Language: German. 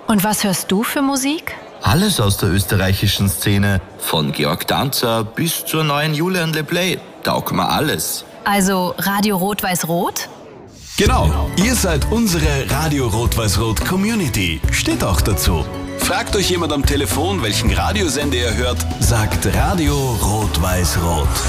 Und was hörst du für Musik? Alles aus der österreichischen Szene, von Georg Danzer bis zur neuen Julian LePlay. Taugt mir alles. Also Radio Rot-Weiß-Rot? Genau, ihr seid unsere Radio Rot-Weiß-Rot Community. Steht auch dazu. Fragt euch jemand am Telefon, welchen Radiosender ihr hört, sagt Radio Rot-Weiß-Rot.